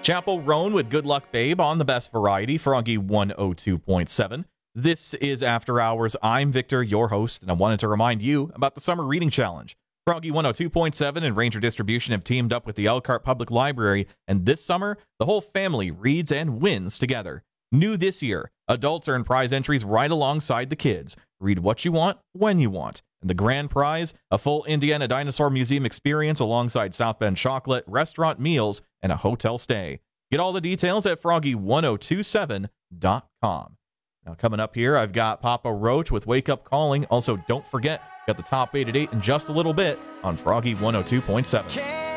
Chapel Roan with Good Luck Babe on the best variety, Froggy 102.7. This is After Hours. I'm Victor, your host, and I wanted to remind you about the Summer Reading Challenge. Froggy 102.7 and Ranger Distribution have teamed up with the Elkhart Public Library, and this summer, the whole family reads and wins together. New this year, adults earn prize entries right alongside the kids. Read what you want, when you want. And the grand prize, a full Indiana Dinosaur Museum experience alongside South Bend chocolate, restaurant meals, and a hotel stay. Get all the details at froggy1027.com. Now, coming up here, I've got Papa Roach with Wake Up Calling. Also, don't forget, got the top 8 at 8 in just a little bit on Froggy 102.7.